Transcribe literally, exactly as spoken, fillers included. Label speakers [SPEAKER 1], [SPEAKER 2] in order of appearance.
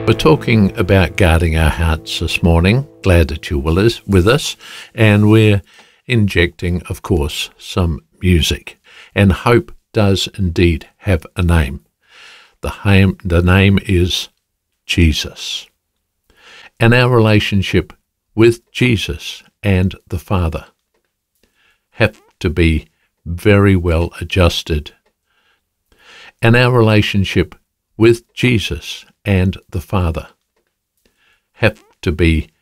[SPEAKER 1] We're talking about guarding our hearts this morning. Glad that you're with us. And we're injecting, of course, some music. And hope does indeed have a name. The, ham, the name is Jesus. And our relationship with Jesus and the Father have to be very well adjusted. And our relationship with Jesus and the Father have to be